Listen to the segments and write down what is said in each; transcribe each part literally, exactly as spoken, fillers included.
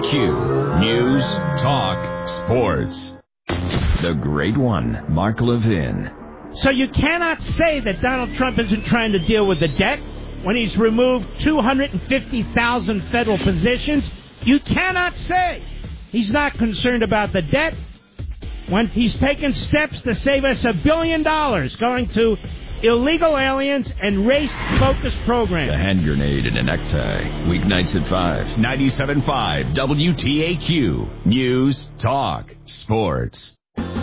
Q. News, talk, sports. The great one, Mark Levin. So you cannot say that Donald Trump isn't trying to deal with the debt when he's removed two hundred fifty thousand federal positions. You cannot say he's not concerned about the debt when he's taken steps to save us a billion dollars going to illegal aliens and race-focused programs. The hand grenade in a necktie. Weeknights at five. ninety-seven point five W T A Q. News, talk, sports.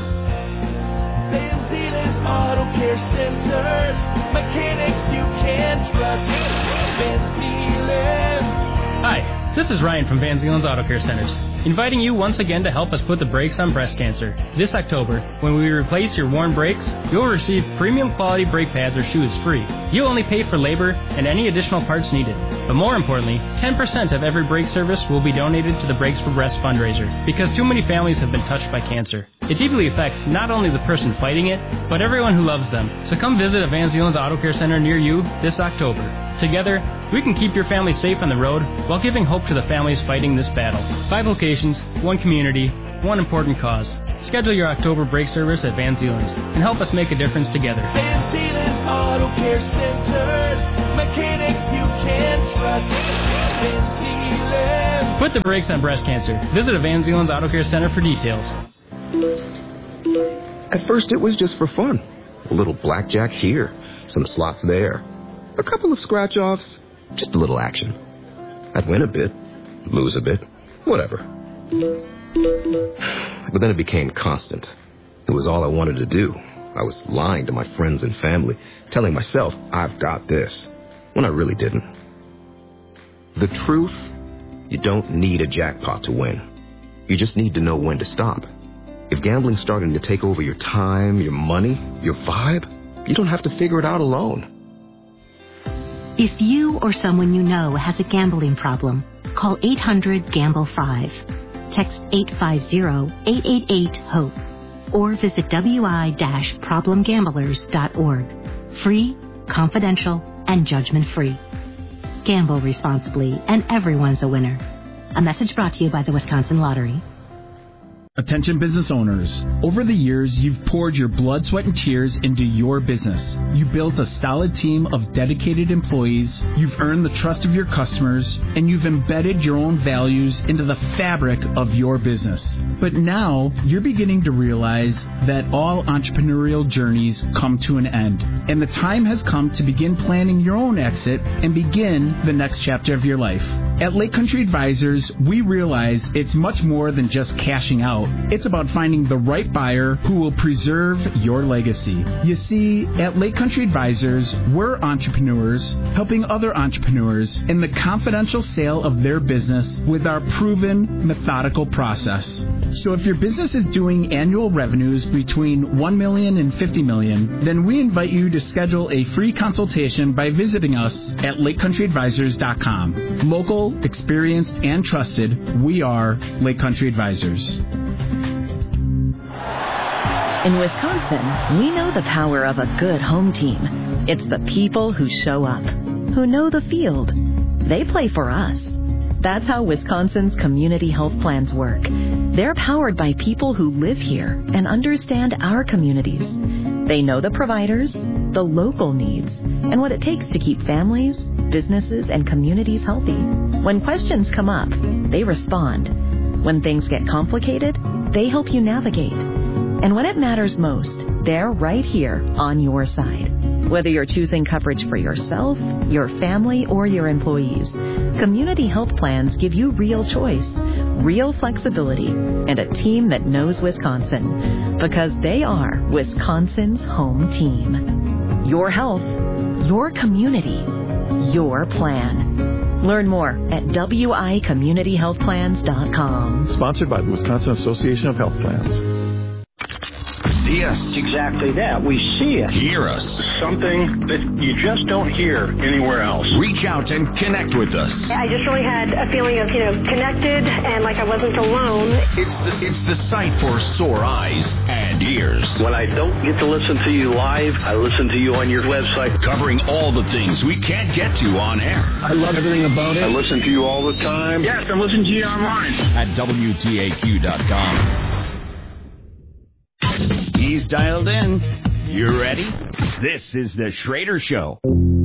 Van Zielen's Auto Care Centers. Mechanics you can trust. Van Zielen's. Hi, this is Ryan from Van Zielen's Auto Care Centers, inviting you once again to help us put the brakes on breast cancer. This October, when we replace your worn brakes, you'll receive premium quality brake pads or shoes free. You'll only pay for labor and any additional parts needed. But more importantly, ten percent of every brake service will be donated to the Brakes for Breast fundraiser, because too many families have been touched by cancer. It deeply affects not only the person fighting it, but everyone who loves them. So come visit a Van Zielen's Auto Care Center near you this October. Together, we can keep your family safe on the road while giving hope to the families fighting this battle. Five locations, one community, one important cause. Schedule your October brake service at Van Zielen's and help us make a difference together. Van Zielen's Auto Care Centers. Mechanics you can trust. Van Zielen's. Put the brakes on breast cancer. Visit a Van Zielen's Auto Care Center for details. At first, it was just for fun. A little blackjack here, some slots there, a couple of scratch-offs, just a little action. I'd win a bit, lose a bit, whatever. But then it became constant. It was all I wanted to do. I was lying to my friends and family, telling myself, I've got this, when I really didn't. The truth, you don't need a jackpot to win. You just need to know when to stop. If gambling's starting to take over your time, your money, your vibe, you don't have to figure it out alone. If you or someone you know has a gambling problem, call eight hundred gamble five. Text eight five zero, eight eight eight, HOPE or visit w i dash problem gamblers dot org. Free, confidential, and judgment-free. Gamble responsibly, and everyone's a winner. A message brought to you by the Wisconsin Lottery. Attention business owners. Over the years, you've poured your blood, sweat, and tears into your business. You built a solid team of dedicated employees, you've earned the trust of your customers, and you've embedded your own values into the fabric of your business. But now, you're beginning to realize that all entrepreneurial journeys come to an end, and the time has come to begin planning your own exit and begin the next chapter of your life. At Lake Country Advisors, we realize it's much more than just cashing out. It's about finding the right buyer who will preserve your legacy. You see, at Lake Country Advisors, we're entrepreneurs helping other entrepreneurs in the confidential sale of their business with our proven methodical process. So if your business is doing annual revenues between one million dollars and fifty million dollars, then we invite you to schedule a free consultation by visiting us at lake country advisors dot com. Local, experienced, and trusted, we are Lake Country Advisors. In Wisconsin, we know the power of a good home team. It's the people who show up, who know the field. They play for us. That's how Wisconsin's community health plans work. They're powered by people who live here and understand our communities. They know the providers, the local needs, and what it takes to keep families, businesses, and communities healthy. When questions come up, they respond. When things get complicated, they help you navigate. And when it matters most, they're right here on your side. Whether you're choosing coverage for yourself, your family, or your employees, community health plans give you real choice, real flexibility, and a team that knows Wisconsin, because they are Wisconsin's home team. Your health, your community, your plan. Learn more at w i community health plans dot com. Sponsored by the Wisconsin Association of Health Plans. See us. It's exactly that. We see it. Hear us. Something that you just don't hear anywhere else. Reach out and connect with us. I just really had a feeling of, you know, connected and like I wasn't alone. It's the, it's the site for sore eyes and ears. When I don't get to listen to you live, I listen to you on your website. Covering all the things we can't get to on air. I love everything about it. I listen to you all the time. Yes, I'm listening to you online. At W T A Q dot com. He's dialed in. You ready? This is the Schrader Show.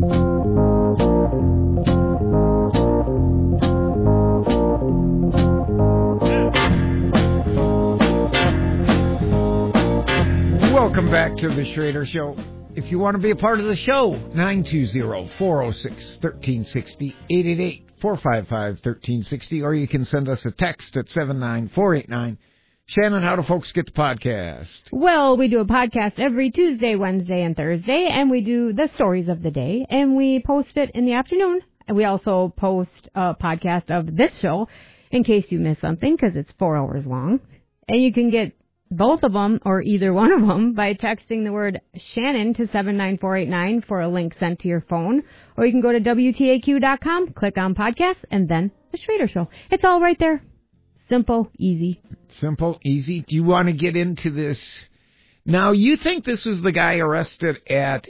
Welcome back to the Schrader Show. If you want to be a part of the show, nine two zero, four oh six, one three six zero, eight eight eight, four five five, one three six zero, or you can send us a text at seven nine four eight nine. Shannon, how do folks get the podcast? Well, we do a podcast every Tuesday, Wednesday, and Thursday, and we do the stories of the day, and we post it in the afternoon. And we also post a podcast of this show in case you miss something, because it's four hours long. And you can get both of them, or either one of them, by texting the word Shannon to seven nine four eight nine for a link sent to your phone. Or you can go to W T A Q dot com, click on podcasts, and then The Schrader Show. It's all right there. Simple, easy. Simple, easy. Do you want to get into this? Now, you think this was the guy arrested at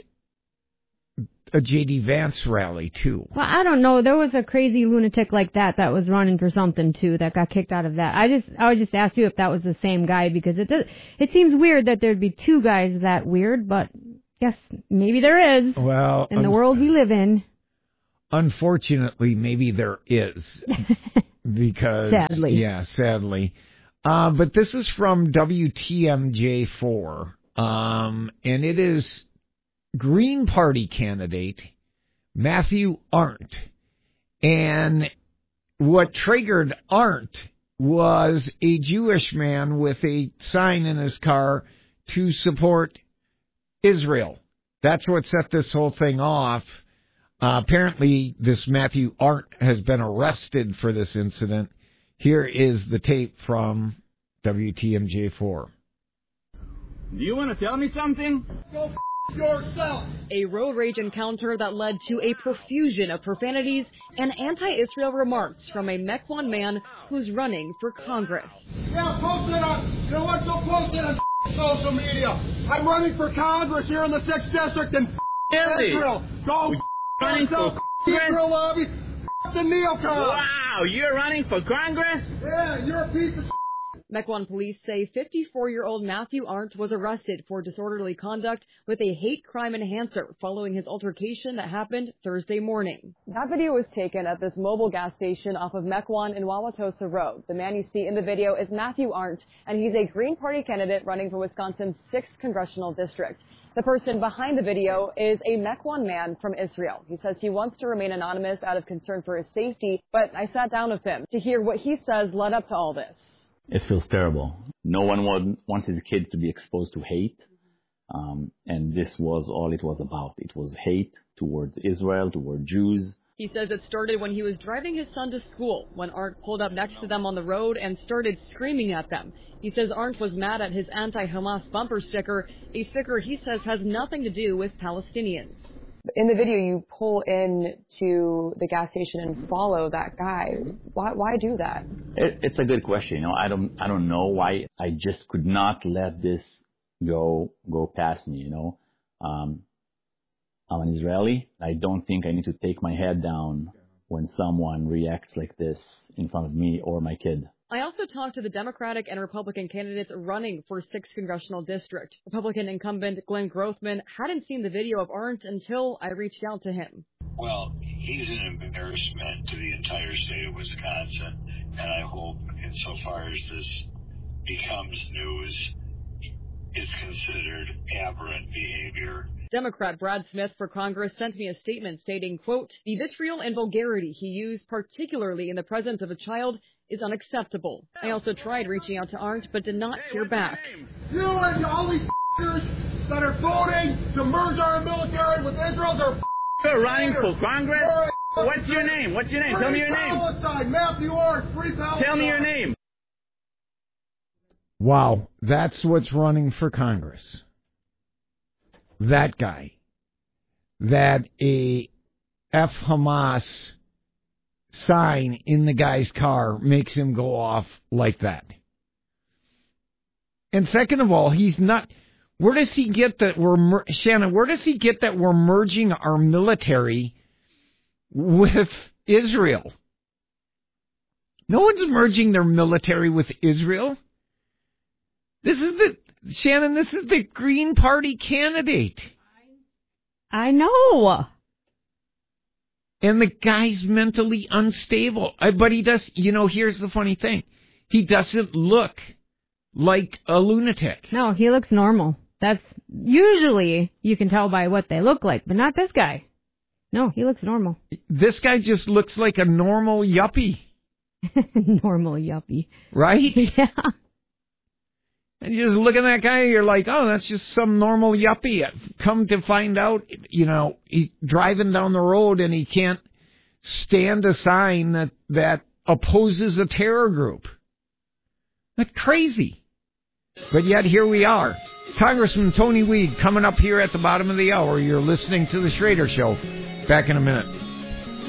a J D. Vance rally, too. Well, I don't know. There was a crazy lunatic like that that was running for something, too, that got kicked out of that. I just I would just ask you if that was the same guy, because it does, it seems weird that there'd be two guys that weird, but yes, maybe there is. Well, in the un- world we live in. Unfortunately, maybe there is. Because, sadly. Yeah, sadly. Uh, but this is from W T M J four, um, and it is Green Party candidate Matthew Arndt. And what triggered Arndt was a Jewish man with a sign in his car to support Israel. That's what set this whole thing off. Uh, apparently, this Matthew Arndt has been arrested for this incident. Here is the tape from W T M J four. Do you want to tell me something? Go f*** yourself! A road rage encounter that led to a profusion of profanities and anti-Israel remarks from a Mequon man who's running for Congress. Yeah, post it on, you know what, go post it on social media. I'm running for Congress here in the sixth District in Israel. Go running for Israel lobby, f*** the neocons. Wow, you're running for Congress? Yeah, you're a piece of Mequon police say fifty-four-year-old Matthew Arndt was arrested for disorderly conduct with a hate crime enhancer following his altercation that happened Thursday morning. That video was taken at this mobile gas station off of Mequon and Wauwatosa Road. The man you see in the video is Matthew Arndt, and he's a Green Party candidate running for Wisconsin's sixth Congressional District. The person behind the video is a Mequon man from Israel. He says he wants to remain anonymous out of concern for his safety, but I sat down with him to hear what he says led up to all this. It feels terrible. No one would, wants his kids to be exposed to hate, um, and this was all it was about. It was hate towards Israel, toward Jews. He says it started when he was driving his son to school, when Arndt pulled up next to them on the road and started screaming at them. He says Arndt was mad at his anti-Hamas bumper sticker, a sticker he says has nothing to do with Palestinians. In the video, you pull in to the gas station and follow that guy. Why, why do that? It, it's a good question. You know, I don't, I don't know why. I just could not let this go, go past me. You know, um, I'm an Israeli. I don't think I need to take my head down when someone reacts like this in front of me or my kid. I also talked to the Democratic and Republican candidates running for sixth Congressional District. Republican incumbent Glenn Grothman hadn't seen the video of Arndt until I reached out to him. Well, he's an embarrassment to the entire state of Wisconsin, and I hope, insofar as this becomes news, it's considered aberrant behavior. Democrat Brad Smith for Congress sent me a statement stating, quote, the vitriol and vulgarity he used, particularly in the presence of a child, is unacceptable. I also tried reaching out to Arndt, but did not hey, hear back. You and all these f***ers that are voting to merge our military with Israel's are You're running for Congress? What's your name? What's your name? Free Tell me your Palestine. name. Matthew Arndt, Free Palestine. Tell me your name. Wow, that's what's running for Congress. That guy. That a F Hamas sign in the guy's car makes him go off like that. And second of all, he's not... Where does he get that we're... Shannon, where does he get that we're merging our military with Israel? No one's merging their military with Israel. This is the... Shannon, this is the Green Party candidate. I know. And the guy's mentally unstable. But he does... You know, here's the funny thing. He doesn't look like a lunatic. No, he looks normal. That's usually you can tell by what they look like, but not this guy. No, he looks normal. This guy just looks like a normal yuppie. Normal yuppie. Right? Yeah. And you just look at that guy, you're like, oh, that's just some normal yuppie. Come to find out, you know, he's driving down the road and he can't stand a sign that, that opposes a terror group. That's crazy. But yet here we are. Congressman Tony Weed coming up here at the bottom of the hour. You're listening to The Schrader Show. Back in a minute.